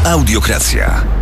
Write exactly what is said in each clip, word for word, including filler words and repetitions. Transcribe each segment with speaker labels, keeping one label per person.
Speaker 1: Audiokracja.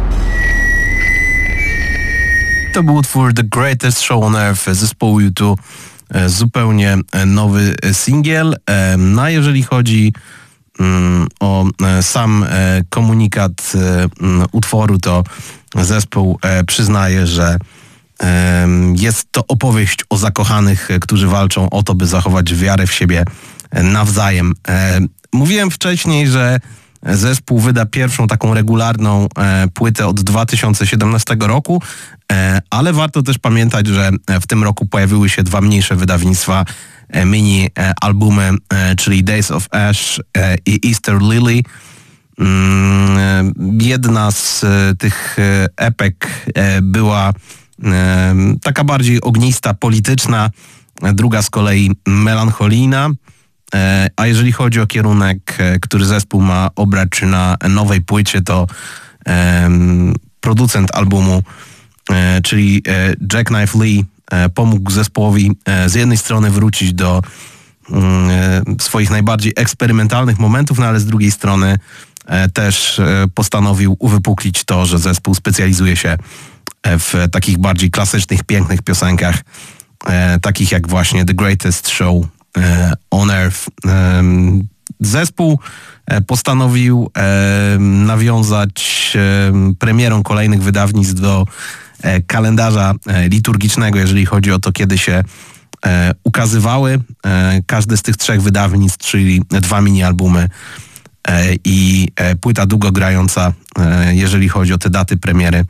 Speaker 2: To był utwór The Greatest Show on Earth zespołu U dwa, zupełnie nowy singiel. No a jeżeli chodzi o sam komunikat utworu, to zespół przyznaje, że jest to opowieść o zakochanych, którzy walczą o to, by zachować wiarę w siebie nawzajem. Mówiłem wcześniej, że zespół wyda pierwszą taką regularną e, płytę od dwa tysiące siedemnastego roku, e, ale warto też pamiętać, że w tym roku pojawiły się dwa mniejsze wydawnictwa, e, mini e, albumy, e, czyli Days of Ash e, i Easter Lily. Mm, jedna z e, tych e, epek e, była e, taka bardziej ognista, polityczna, e, druga z kolei melancholijna. A jeżeli chodzi o kierunek, który zespół ma obrać na nowej płycie, to um, producent albumu, e, czyli e, Jackknife Lee, e, pomógł zespołowi e, z jednej strony wrócić do e, swoich najbardziej eksperymentalnych momentów, no ale z drugiej strony e, też e, postanowił uwypuklić to, że zespół specjalizuje się w takich bardziej klasycznych, pięknych piosenkach, e, takich jak właśnie The Greatest Show on Earth. Zespół postanowił nawiązać premierą kolejnych wydawnictw do kalendarza liturgicznego, jeżeli chodzi o to, kiedy się ukazywały. Każde z tych trzech wydawnictw, czyli dwa mini-albumy i płyta długogrająca, jeżeli chodzi o te daty premiery,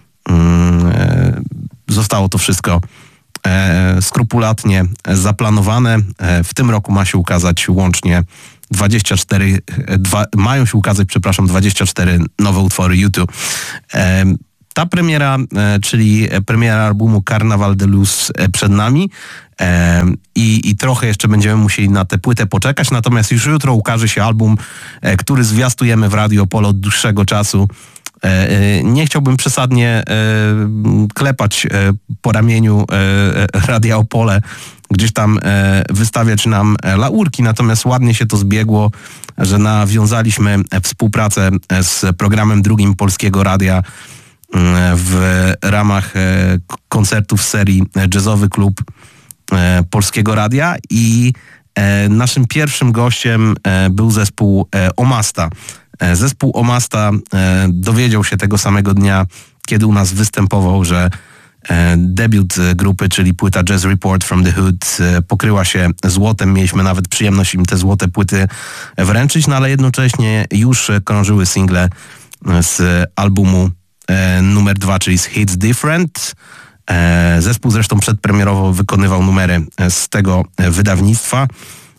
Speaker 2: zostało to wszystko skrupulatnie zaplanowane. W tym roku ma się ukazać łącznie dwadzieścia cztery, dwa, mają się ukazać, przepraszam, dwadzieścia cztery nowe utwory U dwa. Ta premiera, czyli premiera albumu Carnaval de Luz przed nami i, i trochę jeszcze będziemy musieli na tę płytę poczekać, natomiast już jutro ukaże się album, który zwiastujemy w Radio Opole od dłuższego czasu. Nie chciałbym przesadnie klepać po ramieniu Radia Opole, gdzieś tam wystawiać nam laurki, natomiast ładnie się to zbiegło, że nawiązaliśmy współpracę z programem drugim Polskiego Radia w ramach koncertów serii Jazzowy Klub Polskiego Radia i naszym pierwszym gościem był zespół Omasta. Zespół Omasta dowiedział się tego samego dnia, kiedy u nas występował, że debiut grupy, czyli płyta Jazz Report from the Hood, pokryła się złotem. Mieliśmy nawet przyjemność im te złote płyty wręczyć, no ale jednocześnie już krążyły single z albumu numer dwa, czyli z Hits Different. Zespół zresztą przedpremierowo wykonywał numery z tego wydawnictwa.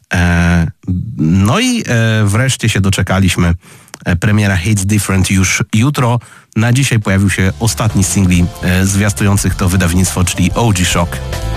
Speaker 2: No i wreszcie się doczekaliśmy. Premiera Hits Different już jutro. Na dzisiaj pojawił się ostatni z singli zwiastujących to wydawnictwo, czyli O G Shock.